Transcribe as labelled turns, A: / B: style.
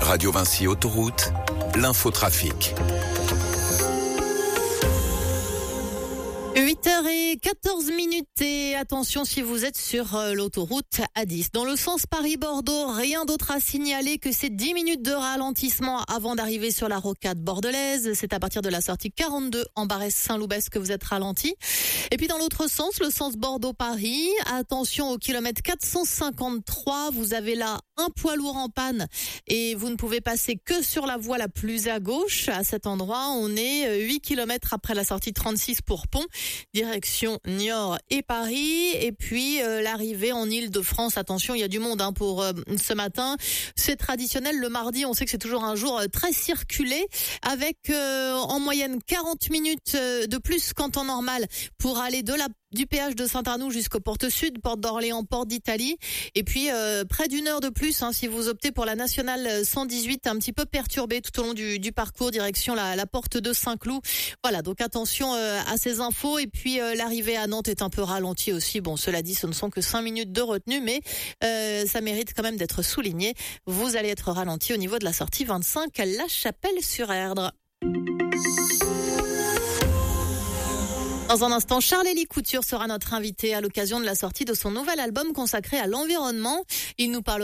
A: Radio Vinci Autoroute, l'infotrafic.
B: 8h14 et attention si vous êtes sur l'autoroute A10. Dans le sens Paris-Bordeaux, rien d'autre à signaler que ces 10 minutes de ralentissement avant d'arriver sur la rocade bordelaise. C'est à partir de la sortie 42 en Barès-Saint-Loubès que vous êtes ralenti. Et puis dans l'autre sens, le sens Bordeaux-Paris, attention au kilomètre 453, vous avez là un poids lourd en panne et vous ne pouvez passer que sur la voie la plus à gauche. À cet endroit, on est 8 km après la sortie 36 pour Pont, direction Niort et Paris. Et puis l'arrivée en Île-de-France, attention, il y a du monde pour ce matin. C'est traditionnel, le mardi, on sait que c'est toujours un jour très circulé, avec en moyenne 40 minutes de plus qu'en temps normal pour aller du péage de Saint-Arnoux jusqu'aux portes sud, porte d'Orléans, porte d'Italie. Et puis près d'une heure de plus si vous optez pour la nationale 118, un petit peu perturbée tout au long du parcours, direction la porte de Saint-Cloud. Voilà, donc attention à ces infos. Et puis l'arrivée à Nantes est un peu ralentie aussi. Bon, cela dit, ce ne sont que 5 minutes de retenue, mais ça mérite quand même d'être souligné. Vous allez être ralenti au niveau de la sortie 25 à La Chapelle-sur-Erdre. Dans un instant, Charles-Élie Couture sera notre invité à l'occasion de la sortie de son nouvel album consacré à l'environnement. Il nous parle